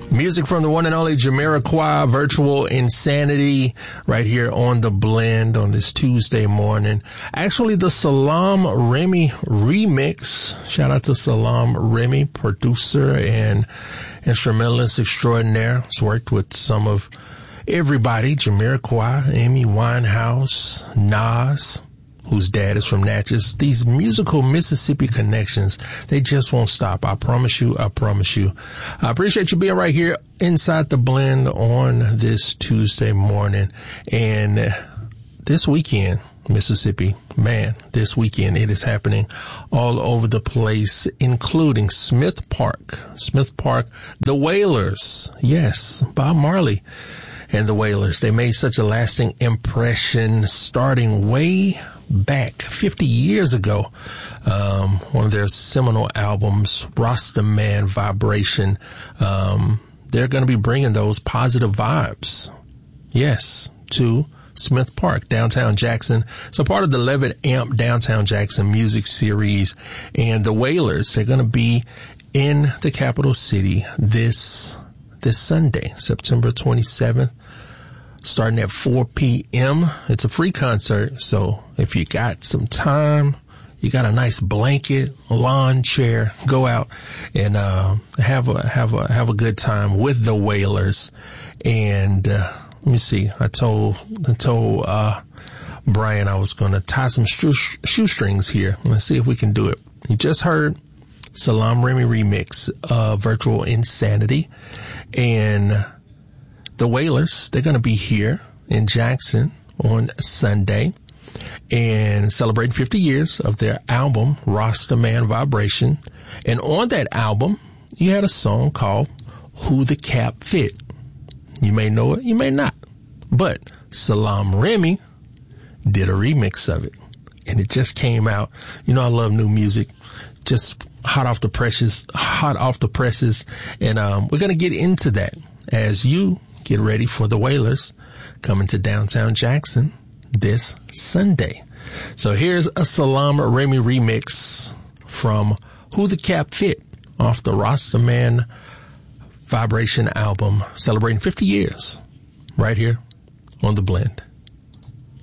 Music from the one and only Jamiroquai, Virtual Insanity, right here on The Blend on this Tuesday morning. Actually, the Salaam Remi remix. Shout out to Salaam Remi, producer and instrumentalist extraordinaire. He's worked with some of everybody, Jamiroquai, Amy Winehouse, Nas, whose dad is from Natchez. These musical Mississippi connections, they just won't stop. I promise you. I promise you. I appreciate you being right here inside The Blend on this Tuesday morning. And this weekend, Mississippi, man, this weekend it is happening all over the place, including Smith Park, the Wailers. Yes, Bob Marley and the Wailers. They made such a lasting impression starting way back 50 years ago. One of their seminal albums, Rasta Man Vibration. They're going to be bringing those positive vibes, yes, to Smith Park, downtown Jackson. So part of the 11 Amp Downtown Jackson music series. And the Wailers, they're going to be in the capital city this Sunday, September 27th. Starting at 4 p.m. It's a free concert, so if you got some time, you got a nice blanket, lawn chair, go out and have a good time with the Wailers. And let me see. I told Brian I was going to tie some shoestrings here. Let's see if we can do it. You just heard Salaam Remi remix of Virtual Insanity, and the Wailers, they're going to be here in Jackson on Sunday and celebrating 50 years of their album, Rasta Man Vibration. And on that album, you had a song called Who the Cap Fit. You may know it, you may not. But Salaam Remi did a remix of it. And it just came out. You know, I love new music. Just hot off the presses. And we're going to get into that as you get ready for the Wailers coming to downtown Jackson this Sunday. So here's a Salaam Remi remix from Who the Cap Fit off the Rasta Man Vibration album, celebrating 50 years right here on The Blend.